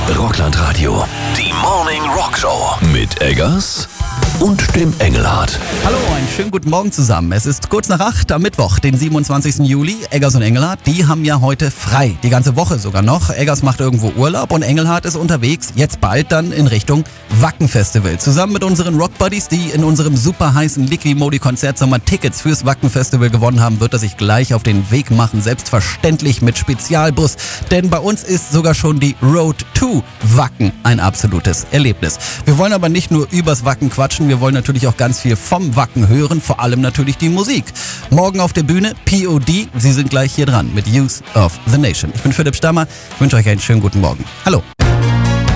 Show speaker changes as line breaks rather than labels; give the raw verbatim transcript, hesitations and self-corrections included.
Rockland-Radio. Die Morning Rock Show. Mit Eggers und dem Engelhardt.
Hallo, einen schönen guten Morgen zusammen. Es ist kurz nach acht am Mittwoch, den siebenundzwanzigsten Juli. Eggers und Engelhardt, die haben ja heute frei. Die ganze Woche sogar noch. Eggers macht irgendwo Urlaub und Engelhardt ist unterwegs, jetzt bald dann in Richtung Wacken-Festival. Zusammen mit unseren Rock-Buddies, die in unserem super heißen Liqui-Modi-Konzertsommer Tickets fürs Wacken-Festival gewonnen haben, wird er sich gleich auf den Weg machen. Selbstverständlich mit Spezialbus. Denn bei uns ist sogar schon die Road to Wacken ein absolutes Erlebnis. Wir wollen aber nicht nur übers Wacken quatschen, wir wollen natürlich auch ganz viel vom Wacken hören, vor allem natürlich die Musik. Morgen auf der Bühne P O D, Sie sind gleich hier dran mit Youth of the Nation. Ich bin Philipp Stammer, ich wünsche euch einen schönen guten Morgen. Hallo.